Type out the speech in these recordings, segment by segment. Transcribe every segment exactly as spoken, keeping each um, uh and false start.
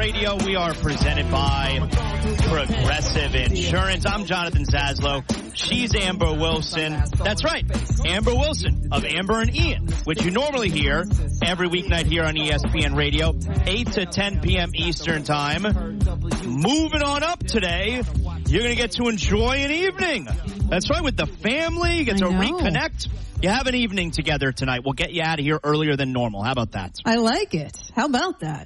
Radio. We are presented by Progressive Insurance. I'm Jonathan Zaslow. She's Amber Wilson. That's right, Amber Wilson of Amber and Ian, which you normally hear every weeknight here on E S P N Radio, eight to ten p.m. Eastern Time. Moving on up today, you're going to get to enjoy an evening. That's right, with the family. You get to reconnect. You have an evening together tonight. We'll get you out of here earlier than normal. How about that? I like it. How about that?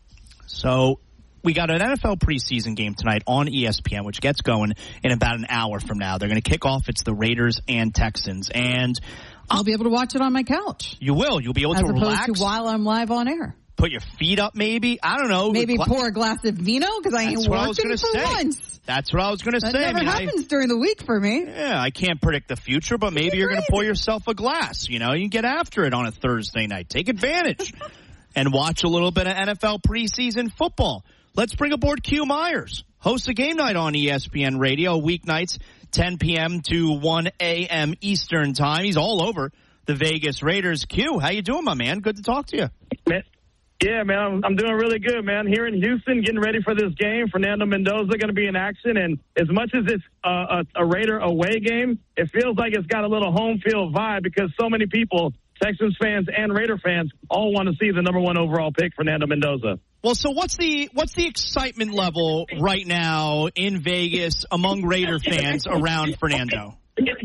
So we got an N F L preseason game tonight on E S P N, which gets going in about an hour from now. They're going to kick off. It's the Raiders and Texans. And I'll be able to watch it on my couch. You will. You'll be able As to opposed relax. to while I'm live on air. Put your feet up, maybe. I don't know. Maybe Gla- pour a glass of vino because I ain't That's what I was working gonna for say. once. That's what I was going to say. That never I mean, happens I, during the week for me. Yeah, I can't predict the future, but maybe you're going to pour yourself a glass. You know, you can get after it on a Thursday night. Take advantage and watch a little bit of N F L preseason football. Let's bring aboard Q Myers, host of Game Night on E S P N Radio, weeknights, ten p.m. to one a.m. Eastern Time. He's all over the Vegas Raiders. Q, how you doing, my man? Good to talk to you. Man, yeah, man, I'm, I'm doing really good, man. Here in Houston, getting ready for this game. Fernando Mendoza going to be in action, and as much as it's uh, a, a Raider away game, it feels like it's got a little home field vibe because so many people, Texans fans and Raider fans, all want to see the number one overall pick, Fernando Mendoza. Well, so what's the what's the excitement level right now in Vegas among Raider fans around Fernando?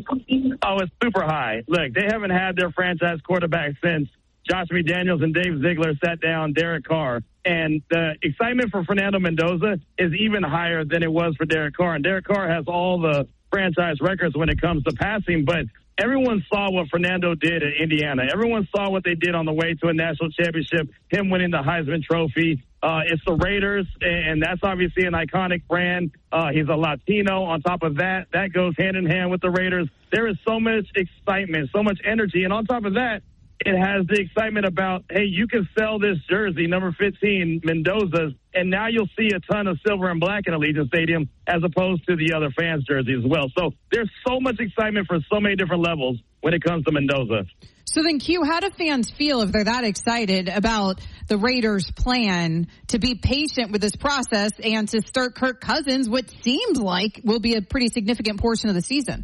Oh, it's super high. Look, they haven't had their franchise quarterback since Josh McDaniels and Dave Ziegler sat down Derek Carr. And the excitement for Fernando Mendoza is even higher than it was for Derek Carr. And Derek Carr has all the franchise records when it comes to passing, but everyone saw what Fernando did at Indiana. Everyone saw what they did on the way to a national championship, him winning the Heisman Trophy. Uh, it's the Raiders, and that's obviously an iconic brand. Uh, he's a Latino. On top of that, that goes hand in hand with the Raiders. There is so much excitement, so much energy. And on top of that, it has the excitement about, hey, you can sell this jersey, number fifteen, Mendoza's, and now you'll see a ton of silver and black in Allegiant Stadium as opposed to the other fans' jerseys as well. So there's so much excitement for so many different levels when it comes to Mendoza. So then, Q, how do fans feel if they're that excited about the Raiders' plan to be patient with this process and to start Kirk Cousins, what seems like will be a pretty significant portion of the season?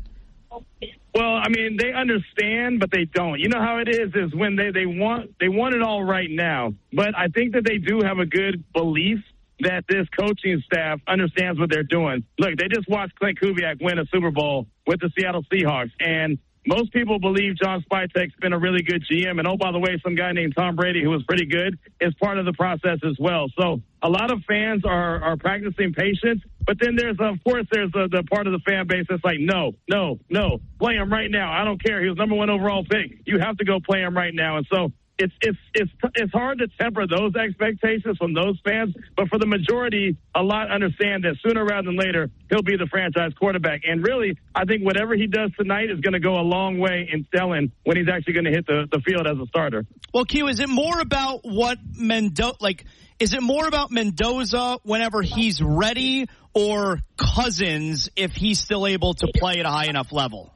Well, I mean, they understand, but they don't. You know how it is, is when they, they want they want it all right now. But I think that they do have a good belief that this coaching staff understands what they're doing. Look, they just watched Clint Kubiak win a Super Bowl with the Seattle Seahawks, and most people believe John Spytek's been a really good G M. And, oh, by the way, some guy named Tom Brady, who was pretty good, is part of the process as well. So a lot of fans are, are practicing patience. But then there's, of course, there's the, the part of the fan base that's like, no, no, no, play him right now. I don't care. He was number one overall pick. You have to go play him right now. And so it's it's it's it's hard to temper those expectations from those fans. But for the majority, a lot understand that sooner rather than later, he'll be the franchise quarterback. And really, I think whatever he does tonight is going to go a long way in selling when he's actually going to hit the, the field as a starter. Well, Q, is it more about what Mendoza, like, is it more about Mendoza whenever he's ready or Cousins if he's still able to play at a high enough level?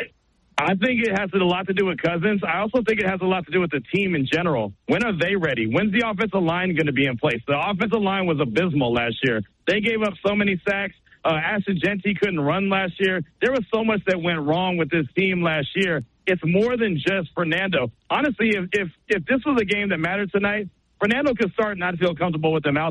I think it has a lot to do with Cousins. I also think it has a lot to do with the team in general. When are they ready? When's the offensive line going to be in place? The offensive line was abysmal last year. They gave up so many sacks. Uh, Ashton Genty couldn't run last year. There was so much that went wrong with this team last year. It's more than just Fernando. Honestly, if if, if this was a game that mattered tonight, Fernando could start and not feel comfortable with them out.